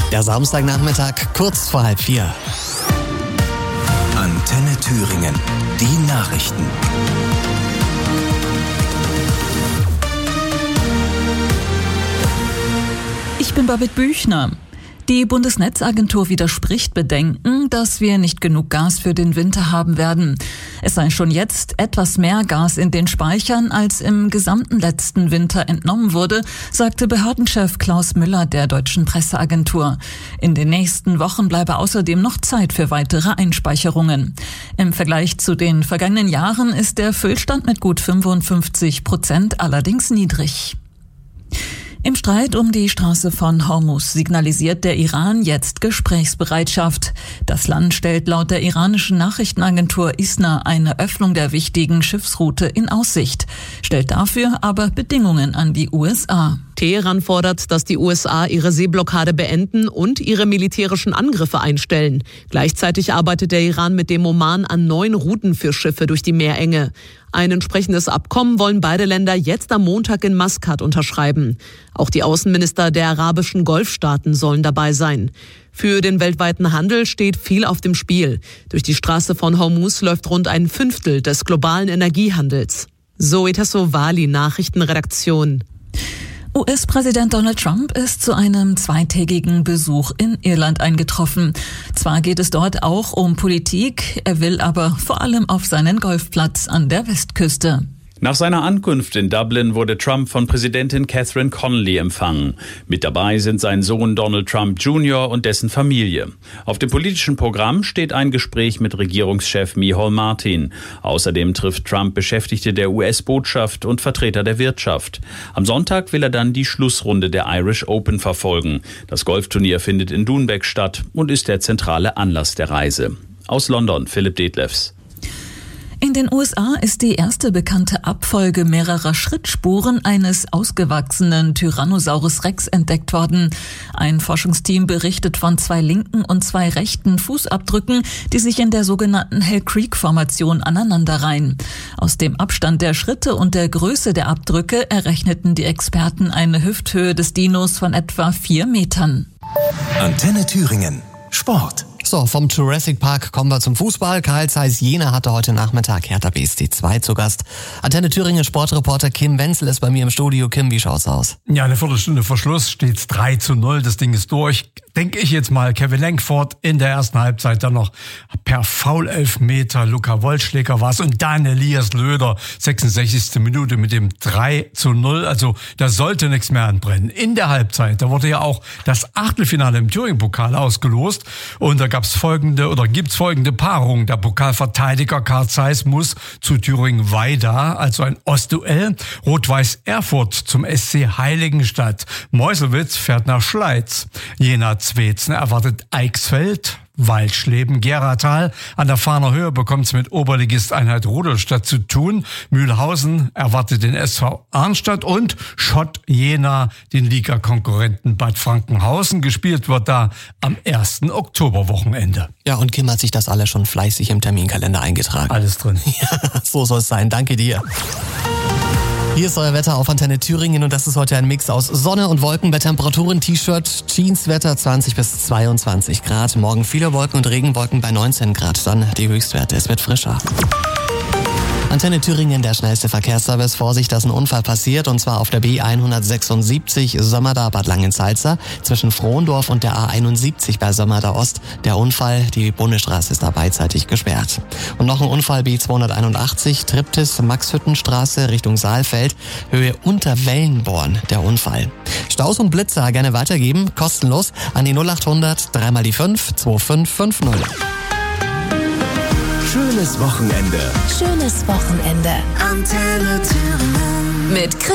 Der Samstagnachmittag, kurz vor 3:30. Antenne Thüringen, die Nachrichten. Ich bin Babette Büchner. Die Bundesnetzagentur widerspricht Bedenken, dass wir nicht genug Gas für den Winter haben werden. Es sei schon jetzt etwas mehr Gas in den Speichern, als im gesamten letzten Winter entnommen wurde, sagte Behördenchef Klaus Müller der Deutschen Presseagentur. In den nächsten Wochen bleibe außerdem noch Zeit für weitere Einspeicherungen. Im Vergleich zu den vergangenen Jahren ist der Füllstand mit gut 55% allerdings niedrig. Im Streit um die Straße von Hormuz signalisiert der Iran jetzt Gesprächsbereitschaft. Das Land stellt laut der iranischen Nachrichtenagentur ISNA eine Öffnung der wichtigen Schiffsroute in Aussicht, stellt dafür aber Bedingungen an die USA. Teheran fordert, dass die USA ihre Seeblockade beenden und ihre militärischen Angriffe einstellen. Gleichzeitig arbeitet der Iran mit dem Oman an neuen Routen für Schiffe durch die Meerenge. Ein entsprechendes Abkommen wollen beide Länder jetzt am Montag in Maskat unterschreiben. Auch die Außenminister der arabischen Golfstaaten sollen dabei sein. Für den weltweiten Handel steht viel auf dem Spiel. Durch die Straße von Hormuz läuft rund 1/5 des globalen Energiehandels. Zoe Tassovali, Nachrichtenredaktion. US-Präsident Donald Trump ist zu einem zweitägigen Besuch in Irland eingetroffen. Zwar geht es dort auch um Politik, er will aber vor allem auf seinen Golfplatz an der Westküste. Nach seiner Ankunft in Dublin wurde Trump von Präsidentin Catherine Connolly empfangen. Mit dabei sind sein Sohn Donald Trump Jr. und dessen Familie. Auf dem politischen Programm steht ein Gespräch mit Regierungschef Micheal Martin. Außerdem trifft Trump Beschäftigte der US-Botschaft und Vertreter der Wirtschaft. Am Sonntag will er dann die Schlussrunde der Irish Open verfolgen. Das Golfturnier findet in Doonbeg statt und ist der zentrale Anlass der Reise. Aus London, Philipp Detlefs. In den USA ist die erste bekannte Abfolge mehrerer Schrittspuren eines ausgewachsenen Tyrannosaurus Rex entdeckt worden. Ein Forschungsteam berichtet von 2 linken und 2 rechten Fußabdrücken, die sich in der sogenannten Hell Creek-Formation aneinanderreihen. Aus dem Abstand der Schritte und der Größe der Abdrücke errechneten die Experten eine Hüfthöhe des Dinos von etwa 4 Metern. Antenne Thüringen, Sport. So, vom Jurassic Park kommen wir zum Fußball. Carl Zeiss Jena hatte heute Nachmittag Hertha BSC 2 zu Gast. Antenne Thüringen Sportreporter Kim Wenzel ist bei mir im Studio. Kim, wie schaut's aus? Ja, eine Viertelstunde vor Schluss steht's 3:0. Das Ding ist durch. Denke ich jetzt mal, Kevin Langford in der ersten Halbzeit dann noch per Foul-Elfmeter. Luca Wollschläger war's und dann Elias Löder, 66. Minute mit dem 3:0. Also da sollte nichts mehr anbrennen. In der Halbzeit, da wurde ja auch das Achtelfinale im Thüringen-Pokal ausgelost und da gibt's folgende Paarung. Der Pokalverteidiger Carl Zeiss muss zu Thüringen-Weida, also ein Ostduell. Rot-Weiß Erfurt zum SC Heiligenstadt. Meuselwitz fährt nach Schleiz. Jena-Zwetzen erwartet Eichsfeld. Waldschleben, Geratal. An der Fahner Höhe bekommt's mit Oberligist Einheit Rudolstadt zu tun. Mühlhausen erwartet den SV Arnstadt und Schott Jena, den Liga-Konkurrenten Bad Frankenhausen. Gespielt wird da am 1. Oktoberwochenende. Ja, und Kim hat sich das alles schon fleißig im Terminkalender eingetragen. Alles drin. Ja, so soll es sein. Danke dir. Hier ist euer Wetter auf Antenne Thüringen und das ist heute ein Mix aus Sonne und Wolken bei Temperaturen, T-Shirt, Jeanswetter 20 bis 22 Grad. Morgen viele Wolken und Regenwolken bei 19 Grad. Dann die Höchstwerte, es wird frischer. Antenne Thüringen, der schnellste Verkehrsservice. Vorsicht, dass ein Unfall passiert und zwar auf der B176 Sömmerda-Bad Langensalza zwischen Frohndorf und der A71 bei Sömmerda Ost. Der Unfall, die Bundesstraße ist da beidseitig gesperrt. Und noch ein Unfall B281 Triptis Maxhüttenstraße Richtung Saalfeld, Höhe Unterwellenborn, der Unfall. Staus und Blitzer gerne weitergeben, kostenlos an die 0800 3 die 5 2550. Schönes Wochenende. Schönes Wochenende. Antenne Thüringen. Mit